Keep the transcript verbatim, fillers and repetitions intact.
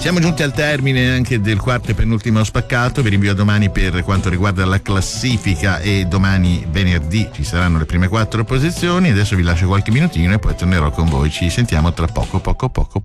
Siamo giunti al termine anche del quarto e penultimo spaccato. Vi rinvio a domani per quanto riguarda la classifica e domani venerdì ci saranno le prime quattro posizioni. Adesso vi lascio qualche minutino e poi tornerò con voi. Ci sentiamo tra poco, poco, poco, poco.